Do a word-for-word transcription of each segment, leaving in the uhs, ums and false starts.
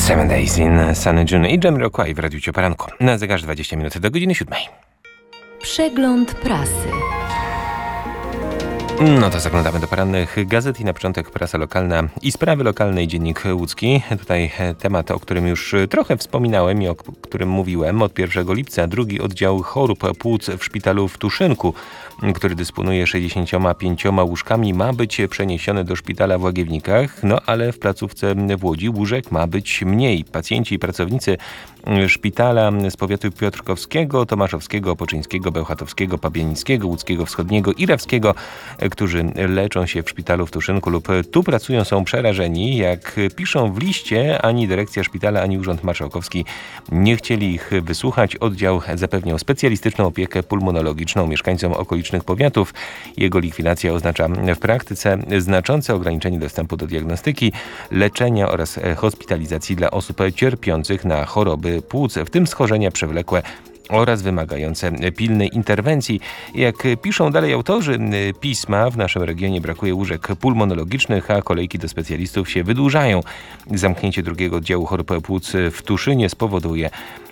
Seven Days in Sunny June i Jamiroquai w Radiu Cio Poranku. Na zegarze dwadzieścia minut do godziny siódmej. Przegląd prasy. No to zaglądamy do porannych gazet i na początek prasa lokalna i sprawy lokalne i Dziennik Łódzki. Tutaj temat, o którym już trochę wspominałem i o którym mówiłem. Od pierwszego lipca drugi oddział chorób płuc w szpitalu w Tuszynku, który dysponuje sześćdziesięcioma pięcioma łóżkami, ma być przeniesiony do szpitala w Łagiewnikach, no ale w placówce w Łodzi łóżek ma być mniej. Pacjenci i pracownicy szpitala z powiatu piotrkowskiego, tomaszowskiego, opoczyńskiego, bełchatowskiego, pabianickiego, łódzkiego wschodniego i rawskiego, którzy leczą się w szpitalu w Tuszynku lub tu pracują, są przerażeni. Jak piszą w liście, ani dyrekcja szpitala, ani Urząd Marszałkowski nie chcieli ich wysłuchać. Oddział zapewniał specjalistyczną opiekę pulmonologiczną mieszkańcom okolicznych powiatów. Jego likwidacja oznacza w praktyce znaczące ograniczenie dostępu do diagnostyki, leczenia oraz hospitalizacji dla osób cierpiących na choroby płuc, w tym schorzenia przewlekłe oraz wymagające pilnej interwencji. Jak piszą dalej autorzy pisma, w naszym regionie brakuje łóżek pulmonologicznych, a kolejki do specjalistów się wydłużają. Zamknięcie drugiego oddziału chorób płuc w Tuszynie spowoduje,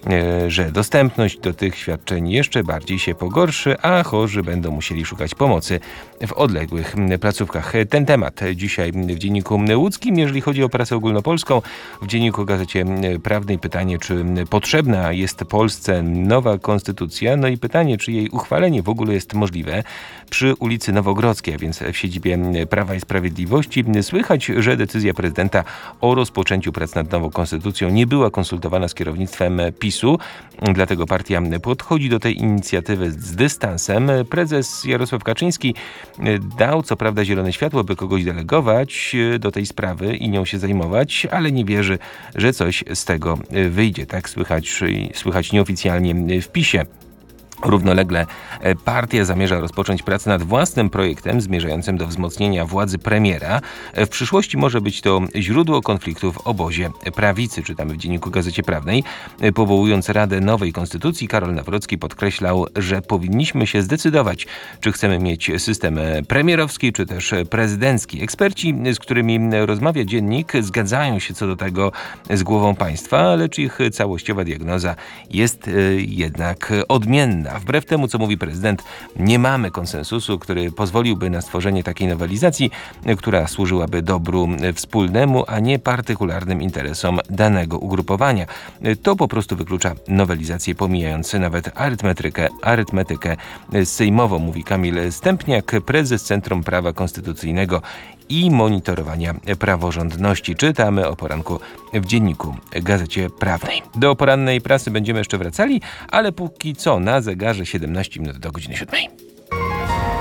że dostępność do tych świadczeń jeszcze bardziej się pogorszy, a chorzy będą musieli szukać pomocy w odległych placówkach. Ten temat dzisiaj w Dzienniku Łódzkim. Jeżeli chodzi o prasę ogólnopolską, w Dzienniku Gazecie Prawnej pytanie, czy potrzebna jest Polsce nowa konstytucja, no i pytanie, czy jej uchwalenie w ogóle jest możliwe. Przy ulicy Nowogrodzkiej, a więc w siedzibie Prawa i Sprawiedliwości, słychać, że decyzja prezydenta o rozpoczęciu prac nad nową konstytucją nie była konsultowana z kierownictwem PiSu, dlatego partia podchodzi do tej inicjatywy z dystansem. Prezes Jarosław Kaczyński dał co prawda zielone światło, by kogoś delegować do tej sprawy i nią się zajmować, ale nie wierzy, że coś z tego wyjdzie. Tak słychać, słychać nieoficjalnie w PiSie. Równolegle partia zamierza rozpocząć pracę nad własnym projektem zmierzającym do wzmocnienia władzy premiera. W przyszłości może być to źródło konfliktu w obozie prawicy, czytamy w Dzienniku Gazecie Prawnej. Powołując Radę Nowej Konstytucji, Karol Nawrocki podkreślał, że powinniśmy się zdecydować, czy chcemy mieć system premierowski, czy też prezydencki. Eksperci, z którymi rozmawia dziennik, zgadzają się co do tego z głową państwa, lecz ich całościowa diagnoza jest jednak odmienna. Wbrew temu, co mówi prezydent, nie mamy konsensusu, który pozwoliłby na stworzenie takiej nowelizacji, która służyłaby dobru wspólnemu, a nie partykularnym interesom danego ugrupowania. To po prostu wyklucza nowelizację pomijając nawet arytmetykę, arytmetykę sejmową, mówi Kamil Stępniak, prezes Centrum Prawa Konstytucyjnego i Monitorowania Praworządności. Czytamy o poranku w Dzienniku Gazecie Prawnej. Do porannej prasy będziemy jeszcze wracali, ale póki co na zegarze siedemnaście minut do godziny siódmej.